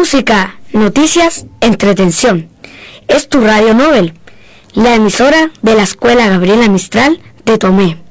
música, noticias, entretención. Es tu Radio Nobel, la emisora de la Escuela Gabriela Mistral de Tomé.